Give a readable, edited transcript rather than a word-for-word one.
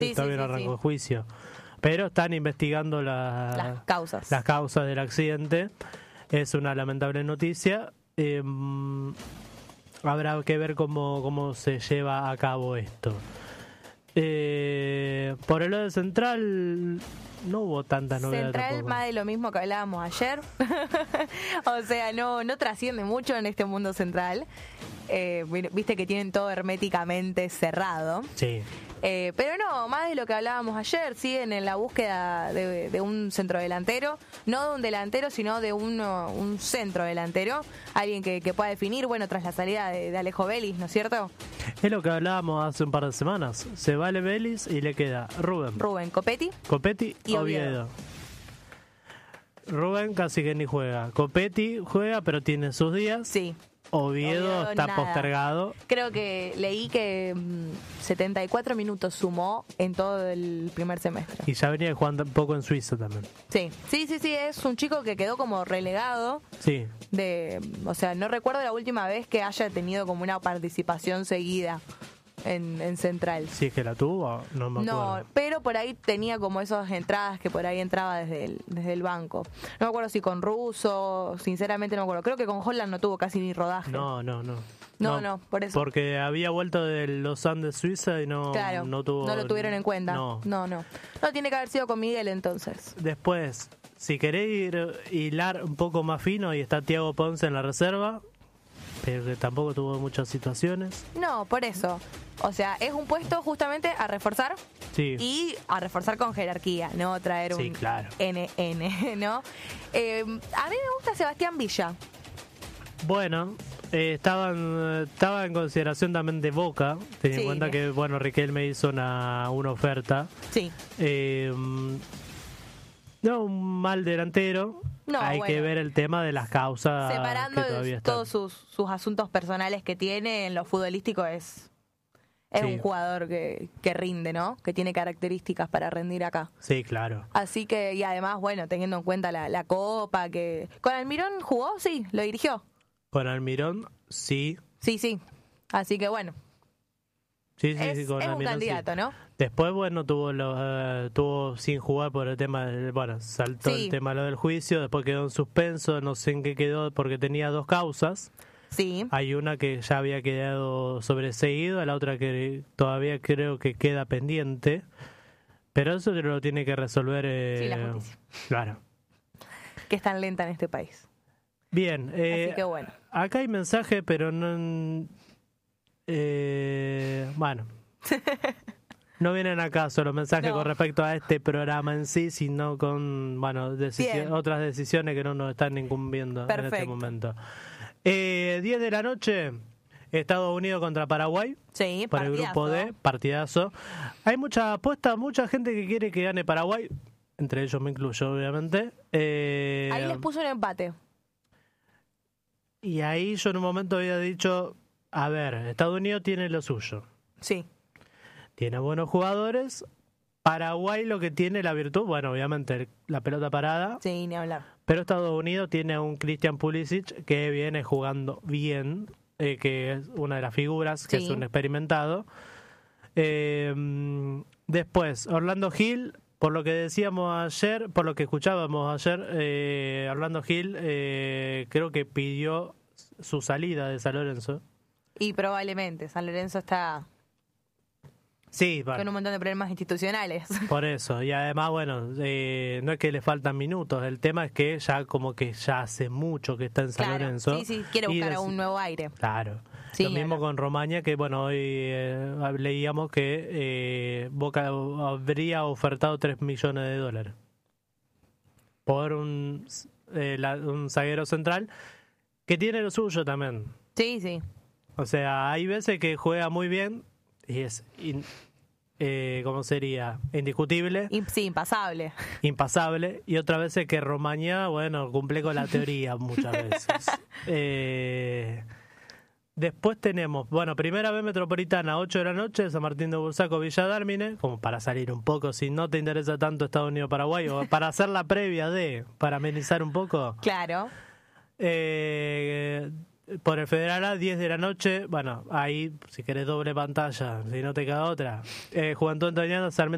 todavía no arrancó el juicio. Pero están investigando las causas del accidente. Es una lamentable noticia. Habrá que ver cómo se lleva a cabo esto. Por el lado de Central no hubo tantas novedades. Central tampoco. Más de lo mismo que hablábamos ayer. O sea, no trasciende mucho en este mundo Central. Viste que tienen todo herméticamente cerrado. Sí. Pero no, más de lo que hablábamos ayer, siguen en la búsqueda de un centrodelantero, no de un delantero, sino de un centrodelantero, alguien que pueda definir, bueno, tras la salida de Alejo Vélez, ¿no es cierto? Es lo que hablábamos hace un par de semanas. Se va Vélez y le queda Rubén, Copetti y Oviedo. Rubén casi que ni juega. Copetti juega, pero tiene sus días. Sí. Oviedo está nada. postergado. Creo que leí que 74 minutos sumó en todo el primer semestre. Y ya venía jugando un poco en Suiza también. Sí, es un chico que quedó como relegado. Sí. O sea, no recuerdo la última vez que haya tenido como una participación seguida en Central. Si es que la tuvo, no me acuerdo. No, pero por ahí tenía como esas entradas que por ahí entraba desde el banco. No me acuerdo si con Russo, sinceramente no me acuerdo. Creo que con Holland no tuvo casi ni rodaje. No, por eso. Porque había vuelto de los Andes Suiza y no tuvo. No lo tuvieron en cuenta. No, tiene que haber sido con Miguel entonces. Después, si querés hilar un poco más fino, y está Thiago Ponce en la reserva, pero que tampoco tuvo muchas situaciones. No, por eso. O sea, es un puesto justamente a reforzar. Sí. Y a reforzar con jerarquía, no traer un claro. NN, ¿no? A mí me gusta Sebastián Villa. Bueno, estaba en consideración también de Boca, teniendo en cuenta que, bueno, Riquelme hizo una oferta. Sí. No, un mal delantero. Hay que ver el tema de las causas. Separando que todavía todos sus asuntos personales que tiene, en lo futbolístico es un jugador que rinde, ¿no? Que tiene características para rendir acá. Sí, claro. Así que, y además, bueno, teniendo en cuenta la Copa, que... ¿Con Almirón jugó? Sí, lo dirigió. Con Almirón, sí. Sí. Así que, bueno. Sí, es con Almirón, un candidato, sí. ¿no? Después, bueno, tuvo sin jugar por el tema, saltó el tema lo del juicio, después quedó en suspenso, no sé en qué quedó, porque tenía 2 causas. Sí. Hay una que ya había quedado sobreseído, la otra que todavía creo que queda pendiente, pero eso lo tiene que resolver la justicia. Claro. Que es tan lenta en este país. Bien, así que bueno. Acá hay mensaje, pero no... bueno... No vienen acaso los mensajes con respecto a este programa en sí, sino con otras decisiones que no nos están incumbiendo en este momento. 10 de la noche, Estados Unidos contra Paraguay. Sí, por el grupo D, partidazo. Hay mucha apuesta, mucha gente que quiere que gane Paraguay, entre ellos me incluyo, obviamente. Ahí les puso un empate. Y ahí yo en un momento había dicho, a ver, Estados Unidos tiene lo suyo. Sí. Tiene buenos jugadores. Paraguay lo que tiene la virtud, bueno, obviamente la pelota parada. Sí, ni hablar. Pero Estados Unidos tiene a un Christian Pulisic que viene jugando bien, que es una de las figuras, que es un experimentado. Después, Orlando Gil, por lo que decíamos ayer, por lo que escuchábamos ayer, Orlando Gil creo que pidió su salida de San Lorenzo. Y probablemente, San Lorenzo está... Sí, con un montón de problemas institucionales. Por eso, y además, bueno, no es que le faltan minutos, el tema es que ya como que ya hace mucho que está en San Lorenzo. Sí, quiere buscar un nuevo aire. Claro. Sí, lo mismo con Romaña, que bueno, hoy leíamos que Boca habría ofertado $3 millones por un zaguero central que tiene lo suyo también. Sí. O sea, hay veces que juega muy bien y es... ¿cómo sería? Indiscutible. Sí, impasable. Impasable. Y otras veces que Romaña, bueno, cumple con la teoría muchas veces. Después tenemos, bueno, primera vez Metropolitana, 8 de la noche, San Martín de Bursaco, Villa Dármine, como para salir un poco, si no te interesa tanto Estados Unidos-Paraguay, o para hacer la previa para amenizar un poco. Claro. Por el Federal A, 10 de la noche, bueno, ahí, si querés doble pantalla, si no te queda otra. Juventud Antoniana, Sarmiento